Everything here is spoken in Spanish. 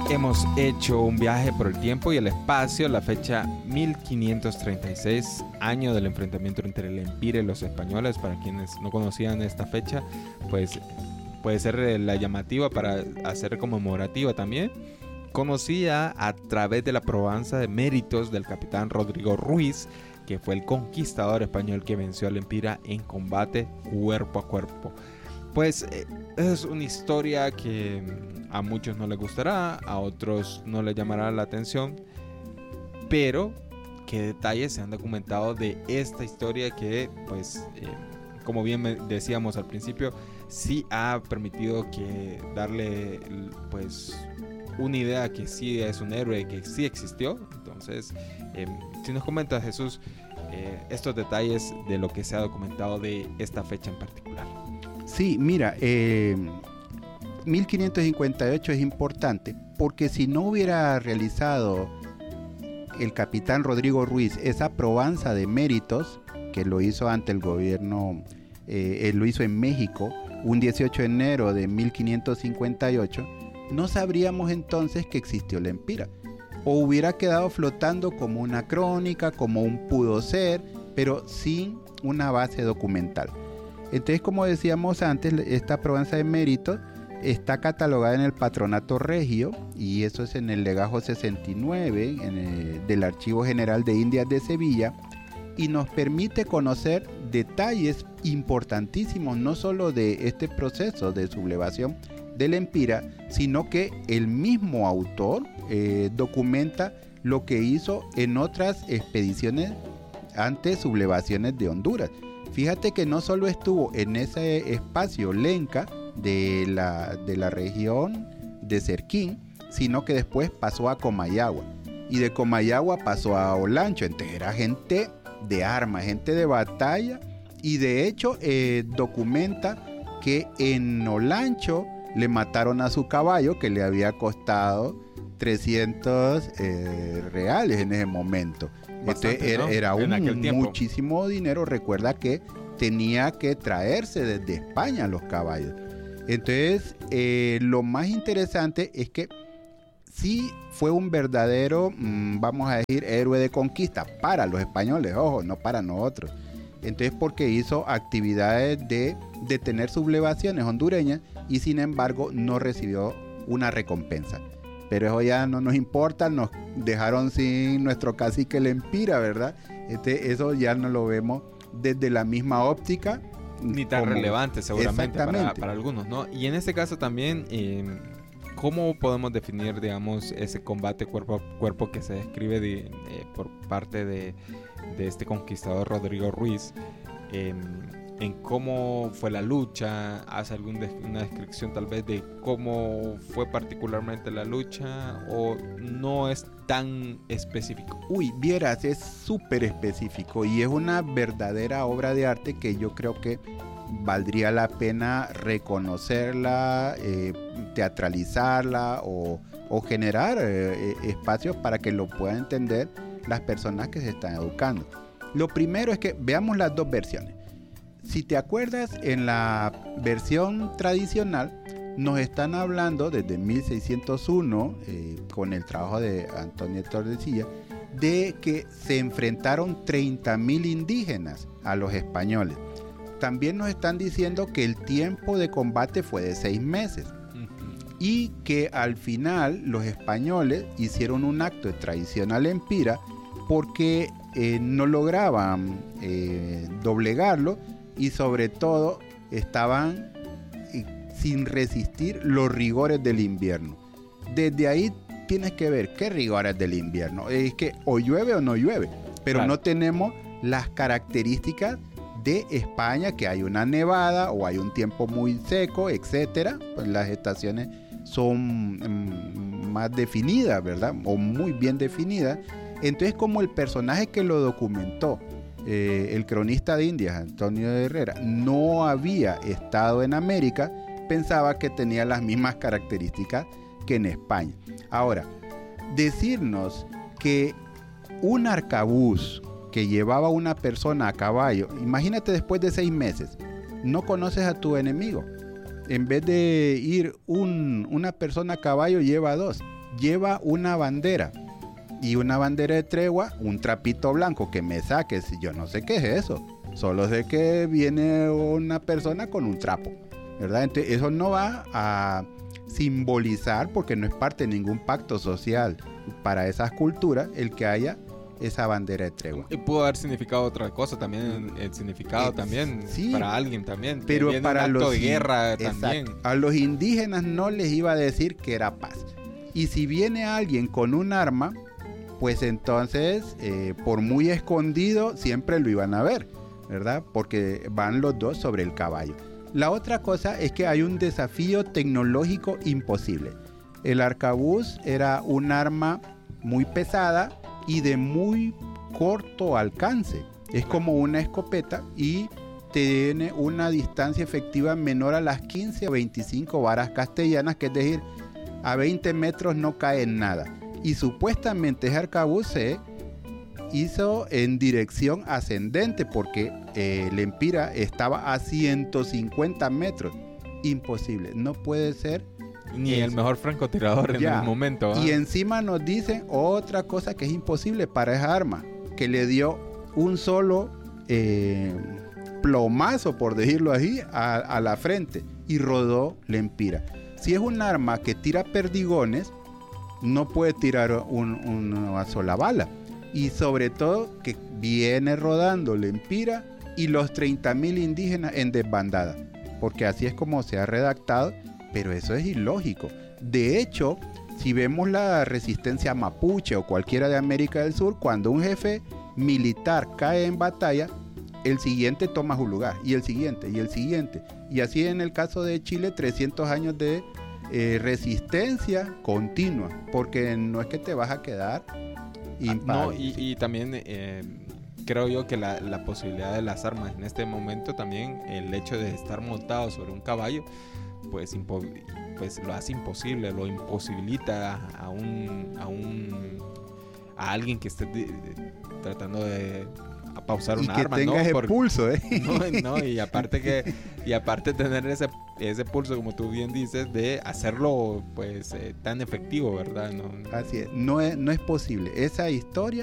Hemos hecho un viaje por el tiempo y el espacio, la fecha 1536, año del enfrentamiento entre el Empire y los españoles. Para quienes no conocían esta fecha, pues puede ser la llamativa para hacer conmemorativa también. Conocida a través de la probanza de méritos del capitán Rodrigo Ruiz, que fue el conquistador español que venció al Empire en combate cuerpo a cuerpo. Pues es una historia que a muchos no les gustará, a otros no les llamará la atención, pero qué detalles se han documentado de esta historia que, pues, como bien decíamos al principio, sí ha permitido que darle, pues, una idea que sí es un héroe, que sí existió. Entonces, si nos comenta Jesús estos detalles de lo que se ha documentado de esta fecha en particular. Sí, mira, 1558 es importante porque si no hubiera realizado el capitán Rodrigo Ruiz esa probanza de méritos, que lo hizo ante el gobierno, él lo hizo en México, un 18 de enero de 1558, no sabríamos entonces que existió el Empire, o hubiera quedado flotando como una crónica, como un pudo ser, pero sin una base documental. Entonces, como decíamos antes, esta probanza de méritos está catalogada en el Patronato Regio, y eso es en el legajo 69 del Archivo General de Indias de Sevilla, y nos permite conocer detalles importantísimos, no solo de este proceso de sublevación del Empire, sino que el mismo autor documenta lo que hizo en otras expediciones ante sublevaciones de Honduras. Fíjate que no solo estuvo en ese espacio Lenca de la región de Serquín, sino que después pasó a Comayagua, y de Comayagua pasó a Olancho. Entonces era gente de armas, gente de batalla, y de hecho documenta que en Olancho le mataron a su caballo, que le había costado 300 reales en ese momento. Bastante, ¿no? Era muchísimo dinero. Recuerda que tenía que traerse desde España los caballos. Entonces, lo más interesante es que sí fue un verdadero, vamos a decir, héroe de conquista para los españoles, ojo, no para nosotros. Entonces, porque hizo actividades de detener sublevaciones hondureñas y sin embargo no recibió una recompensa. Pero eso ya no nos importa, nos dejaron sin nuestro cacique el Empire, ¿verdad? Eso ya no lo vemos desde la misma óptica. Ni tan relevante seguramente para algunos, ¿no? Y en este caso también, ¿cómo podemos definir, digamos, ese combate cuerpo a cuerpo que se describe por parte de este conquistador Rodrigo Ruiz? En cómo fue la lucha, hace una descripción tal vez de cómo fue particularmente la lucha, o no es tan específico. Vieras, es súper específico y es una verdadera obra de arte que yo creo que valdría la pena reconocerla, teatralizarla o generar espacios para que lo puedan entender las personas que se están educando. Lo primero es que veamos las dos versiones. Si te acuerdas, en la versión tradicional nos están hablando desde 1601, con el trabajo de Antonio Tordesillas, de que se enfrentaron 30,000 indígenas a los españoles. También nos están diciendo que el tiempo de combate fue de 6 meses y que al final los españoles hicieron un acto de traición al Empire porque no lograban doblegarlo, y sobre todo estaban sin resistir los rigores del invierno. Desde ahí tienes que ver qué rigores del invierno. Es que o llueve o no llueve, pero claro, no tenemos las características de España, que hay una nevada o hay un tiempo muy seco, etcétera. Pues las estaciones son más definidas, ¿verdad? O muy bien definidas. Entonces, como el personaje que lo documentó, el cronista de Indias, Antonio de Herrera, no había estado en América, pensaba que tenía las mismas características que en España. Ahora, decirnos que un arcabuz que llevaba una persona a caballo, imagínate, después de 6 meses, no conoces a tu enemigo. En vez de ir una persona a caballo, lleva 2. lleva una bandera y una bandera de tregua, un trapito blanco que me saques, yo no sé qué es eso, solo sé que viene una persona con un trapo, ¿verdad? Entonces eso no va a simbolizar, porque no es parte de ningún pacto social para esas culturas, el que haya esa bandera de tregua. Y pudo haber significado otra cosa también, el significado también, sí, para alguien también. Pero para un acto los de guerra exacto, también. a los indígenas no les iba a decir que era paz. Y si viene alguien con un arma, pues entonces, por muy escondido, siempre lo iban a ver, ¿verdad? Porque van los dos sobre el caballo. La otra cosa es que hay un desafío tecnológico imposible. El arcabuz era un arma muy pesada y de muy corto alcance. Es como una escopeta y tiene una distancia efectiva menor a las 15 o 25 varas castellanas, que es decir, a 20 metros no cae nada. Y supuestamente ese arcabuz se hizo en dirección ascendente, porque el Lempira estaba a 150 metros. Imposible, no puede ser. Ni el mejor francotirador en el momento. Y encima nos dicen otra cosa que es imposible para esa arma, que le dio un solo plomazo, por decirlo así, a la frente y rodó Lempira. Si es un arma que tira perdigones, no puede tirar una sola bala. Y sobre todo que viene rodando Lempira y los 30.000 indígenas en desbandada, porque así es como se ha redactado. Pero eso es ilógico. De hecho, si vemos la resistencia mapuche o cualquiera de América del Sur, cuando un jefe militar cae en batalla, el siguiente toma su lugar, y el siguiente, y el siguiente. Y así en el caso de Chile, 300 años de resistencia continua, porque no es que te vas a quedar impávido. No, y también creo yo que la posibilidad de las armas en este momento, también el hecho de estar montado sobre un caballo, pues lo hace imposible, lo imposibilita a alguien que esté tratando de pausar un arma, tenga ese pulso, y aparte tener ese pulso, como tú bien dices, de hacerlo pues tan efectivo, ¿verdad? Así es, no es posible. Esa historia